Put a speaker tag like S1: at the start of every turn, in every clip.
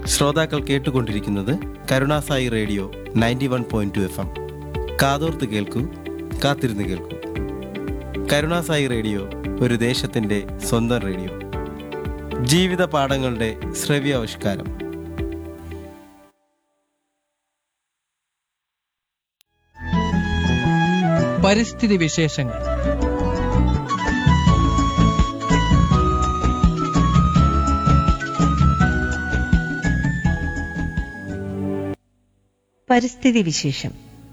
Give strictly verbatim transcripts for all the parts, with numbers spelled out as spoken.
S1: ശ്രോതാക്കൾ കേട്ടുകൊണ്ടിരിക്കുന്നത് Karunasai radio ninety one point two F M. കാതോർത്ത് കേൾക്കൂ, കാത്തിരുന്ന് കേൾക്കൂ. കരുണാസായി റേഡിയോ ഒരു ദേശത്തിൻ്റെ സ്വന്തം റേഡിയോ. ജീവിത പാഠങ്ങളുടെ ശ്രവ്യാവിഷ്കാരം.
S2: പരിസ്ഥിതി വിശേഷങ്ങൾ.
S3: പരിസ്ഥിതി വിശേഷം.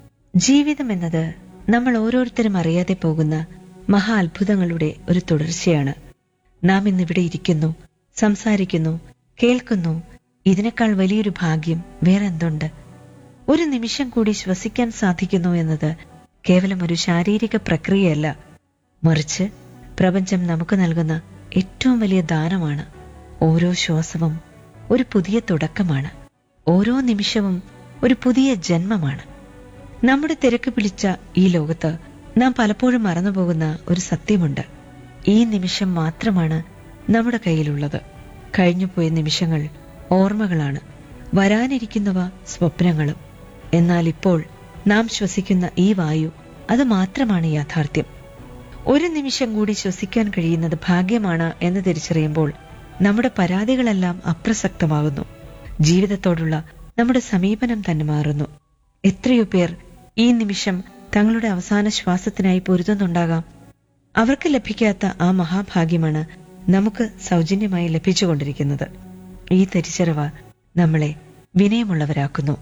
S3: ജീവിതം എന്നത് നമ്മൾ ഓരോരുത്തരും അറിയാതെ പോകുന്ന മഹാ അത്ഭുതങ്ങളുടെ ഒരു തുടർച്ചയാണ്. നാം ഇന്നിവിടെ ഇരിക്കുന്നു, സംസാരിക്കുന്നു, കേൾക്കുന്നു. ഇതിനേക്കാൾ വലിയൊരു ഭാഗ്യം വേറെന്തുണ്ട്? ഒരു നിമിഷം കൂടി ശ്വസിക്കാൻ സാധിക്കുന്നു എന്നത് കേവലം ഒരു ശാരീരിക പ്രക്രിയയല്ല, മറിച്ച് പ്രപഞ്ചം നമുക്ക് നൽകുന്ന ഏറ്റവും വലിയ ദാനമാണ്. ഓരോ ശ്വാസവും ഒരു പുതിയ തുടക്കമാണ്. ഓരോ നിമിഷവും ഒരു പുതിയ ജന്മമാണ്. നമ്മുടെ തിരക്ക് പിടിച്ച ഈ ലോകത്ത് നാം പലപ്പോഴും മറന്നുപോകുന്ന ഒരു സത്യമുണ്ട്. ഈ നിമിഷം മാത്രമാണ് നമ്മുടെ കയ്യിലുള്ളത്. കഴിഞ്ഞുപോയ നിമിഷങ്ങൾ ഓർമ്മകളാണ്, വരാനിരിക്കുന്നവ സ്വപ്നങ്ങളും. എന്നാൽ ഇപ്പോൾ നാം ശ്വസിക്കുന്ന ഈ വായു, അത് മാത്രമാണ് യാഥാർത്ഥ്യം. ഒരു നിമിഷം കൂടി ശ്വസിക്കാൻ കഴിയുന്നത് ഭാഗ്യമാണ് എന്ന് തിരിച്ചറിയുമ്പോൾ നമ്മുടെ പരാതികളെല്ലാം അപ്രസക്തമാകുന്നു. ജീവിതത്തോടുള്ള നമ്മുടെ സമീപനം തന്നെ മാറുന്നു. എത്രയോ പേർ ഈ നിമിഷം തങ്ങളുടെ അവസാന ശ്വാസത്തിനായി പൊരുതുന്നുണ്ടാകാം. അവർക്ക് ലഭിക്കാത്ത ആ മഹാഭാഗ്യമാണ് നമുക്ക് സൗജന്യമായി ലഭിച്ചുകൊണ്ടിരിക്കുന്നത്. ഈ തിരിച്ചറിവ് നമ്മളെ വിനയമുള്ളവരാക്കുന്നു.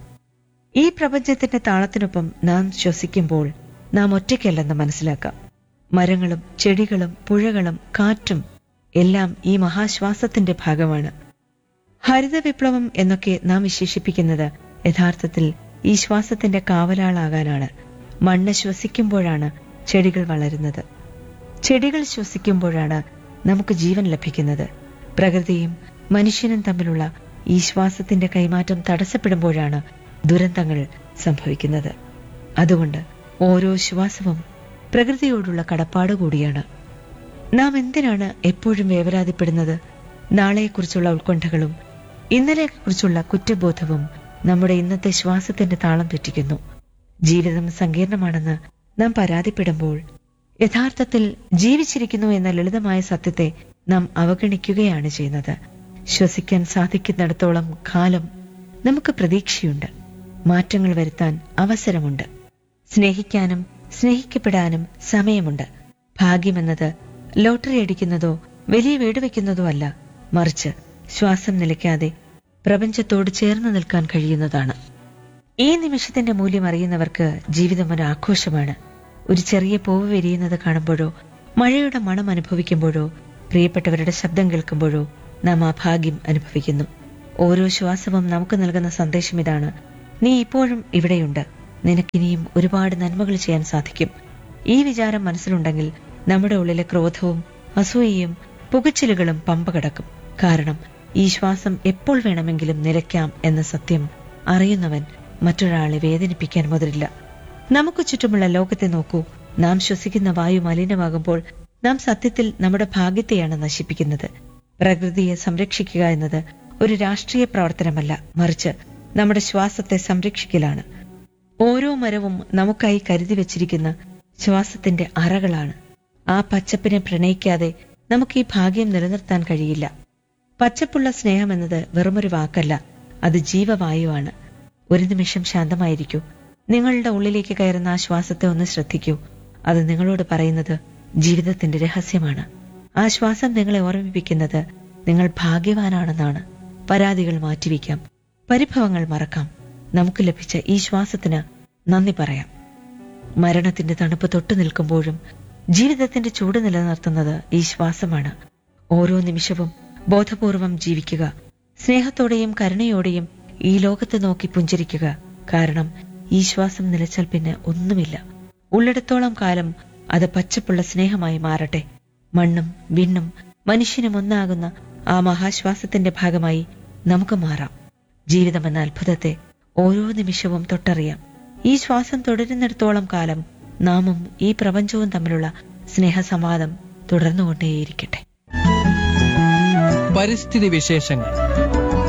S3: ഈ പ്രപഞ്ചത്തിന്റെ താളത്തിനൊപ്പം നാം ശ്വസിക്കുമ്പോൾ നാം ഒറ്റയ്ക്കല്ലെന്ന് മനസ്സിലാക്കാം. മരങ്ങളും ചെടികളും പുഴകളും കാറ്റും എല്ലാം ഈ മഹാശ്വാസത്തിന്റെ ഭാഗമാണ്. ഹരിത വിപ്ലവം എന്നൊക്കെ നാം വിശേഷിപ്പിക്കുന്നത് യഥാർത്ഥത്തിൽ ഈ ശ്വാസത്തിന്റെ കാവലാളാകാനാണ്. മണ്ണ് ശ്വസിക്കുമ്പോഴാണ് ചെടികൾ വളരുന്നത്. ചെടികൾ ശ്വസിക്കുമ്പോഴാണ് നമുക്ക് ജീവൻ ലഭിക്കുന്നത്. പ്രകൃതിയും മനുഷ്യനും തമ്മിലുള്ള ഈ ശ്വാസത്തിന്റെ കൈമാറ്റം തടസ്സപ്പെടുമ്പോഴാണ് ദുരന്തങ്ങൾ സംഭവിക്കുന്നത്. അതുകൊണ്ട് ഓരോ ശ്വാസവും പ്രകൃതിയോടുള്ള കടപ്പാട് കൂടിയാണ്. നാം എന്തിനാണ് എപ്പോഴും വേവലാതിപ്പെടുന്നത്? നാളെയെക്കുറിച്ചുള്ള ഉത്കണ്ഠകളും ഇന്നലെയെക്കുറിച്ചുള്ള കുറ്റബോധവും നമ്മുടെ ഇന്നത്തെ ശ്വാസത്തിന്റെ താളം തെറ്റിക്കുന്നു. ജീവിതം സങ്കീർണമാണെന്ന് നാം പരാതിപ്പെടുമ്പോൾ യഥാർത്ഥത്തിൽ ജീവിച്ചിരിക്കുന്നു എന്ന ലളിതമായ സത്യത്തെ നാം അവഗണിക്കുകയാണ് ചെയ്യുന്നത്. ശ്വസിക്കാൻ സാധിക്കുന്നിടത്തോളം കാലം നമുക്ക് പ്രതീക്ഷയുണ്ട്. മാറ്റങ്ങൾ വരുത്താൻ അവസരമുണ്ട്. സ്നേഹിക്കാനും സ്നേഹിക്കപ്പെടാനും സമയമുണ്ട്. ഭാഗ്യമെന്നത് ലോട്ടറി അടിക്കുന്നതോ വലിയ വീട് വയ്ക്കുന്നതോ അല്ല, മറിച്ച് ശ്വാസം നിലയ്ക്കാതെ പ്രപഞ്ചത്തോട് ചേർന്ന് നിൽക്കാൻ കഴിയുന്നതാണ്. ഈ നിമിഷത്തിന്റെ മൂല്യം അറിയുന്നവർക്ക് ജീവിതം ഒരു ആഘോഷമാണ്. ഒരു ചെറിയ പൂവ് വിരിയുന്നത് കാണുമ്പോഴോ, മഴയുടെ മണം അനുഭവിക്കുമ്പോഴോ, പ്രിയപ്പെട്ടവരുടെ ശബ്ദം കേൾക്കുമ്പോഴോ നാം ആ ഭാഗ്യം അനുഭവിക്കുന്നു. ഓരോ ശ്വാസവും നമുക്ക് നൽകുന്ന സന്ദേശം ഇതാണ്: നീ ഇപ്പോഴും ഇവിടെയുണ്ട്, നിനക്കിനിയും ഒരുപാട് നന്മകൾ ചെയ്യാൻ സാധിക്കും. ഈ വിചാരം മനസ്സിലുണ്ടെങ്കിൽ നമ്മുടെ ഉള്ളിലെ ക്രോധവും അസൂയയും പുകച്ചിലുകളും പമ്പ കടക്കും. കാരണം ഈ ശ്വാസം എപ്പോൾ വേണമെങ്കിലും നിലയ്ക്കാം എന്ന സത്യം അറിയുന്നവൻ മറ്റൊരാളെ വേദനിപ്പിക്കാൻ മുതിരില്ല. നമുക്ക് ചുറ്റുമുള്ള ലോകത്തെ നോക്കൂ. നാം ശ്വസിക്കുന്ന വായു മലിനമാകുമ്പോൾ നാം സത്യത്തിൽ നമ്മുടെ ഭാഗ്യത്തെയാണ് നശിപ്പിക്കുന്നത്. പ്രകൃതിയെ സംരക്ഷിക്കുക എന്നത് ഒരു രാഷ്ട്രീയ പ്രവർത്തനമല്ല, മറിച്ച് നമ്മുടെ ശ്വാസത്തെ സംരക്ഷിക്കലാണ്. ഓരോ മരവും നമുക്കായി കരുതി വച്ചിരിക്കുന്ന ശ്വാസത്തിന്റെ അറകളാണ്. ആ പച്ചപ്പിനെ പ്രണയിക്കാതെ നമുക്ക് ഈ ഭാഗ്യം നിലനിർത്താൻ കഴിയില്ല. പച്ചപ്പുള്ള സ്നേഹമെന്നത് വെറുമൊരു വാക്കല്ല, അത് ജീവവായുവാണ്. ഒരു നിമിഷം ശാന്തമായിരിക്കൂ. നിങ്ങളുടെ ഉള്ളിലേക്ക് കയറുന്ന ആ ശ്വാസത്തെ ഒന്ന് ശ്രദ്ധിക്കൂ. അത് നിങ്ങളോട് പറയുന്നത് ജീവിതത്തിന്റെ രഹസ്യമാണ്. ആ ശ്വാസം നിങ്ങളെ ഓർമ്മിപ്പിക്കുന്നത് നിങ്ങൾ ഭാഗ്യവാനാണെന്നാണ്. പരാതികൾ മാറ്റിവെക്കാം, പരിഭവങ്ങൾ മറക്കാം. നമുക്ക് ലഭിച്ച ഈ ശ്വാസത്തിന് നന്ദി പറയാം. മരണത്തിന്റെ തണുപ്പ് തൊട്ടു നിൽക്കുമ്പോഴും ജീവിതത്തിന്റെ ചൂട് നിലനിർത്തുന്നത് ഈ ശ്വാസമാണ്. ഓരോ നിമിഷവും ബോധപൂർവം ജീവിക്കുക. സ്നേഹത്തോടെയും കരുണയോടെയും ഈ ലോകത്തെ നോക്കി പുഞ്ചിരിക്കുക. കാരണം ഈ ശ്വാസം നിലച്ചാൽ പിന്നെ ഒന്നുമില്ല. ഉള്ളിടത്തോളം കാലം അത് പച്ചപ്പുള്ള സ്നേഹമായി മാറട്ടെ. മണ്ണും വിണ്ണും മനുഷ്യനും ഒന്നാകുന്ന ആ മഹാശ്വാസത്തിന്റെ ഭാഗമായി നമുക്ക് മാറാം. ജീവിതമെന്ന അത്ഭുതത്തെ ഓരോ നിമിഷവും തൊട്ടറിയാം. ഈ ശ്വാസം തുടരുന്നിടത്തോളം കാലം നാമും ഈ പ്രപഞ്ചവും തമ്മിലുള്ള സ്നേഹസംവാദം തുടർന്നുകൊണ്ടേയിരിക്കട്ടെ.
S2: പരിസ്ഥിതി വിശേഷങ്ങൾ.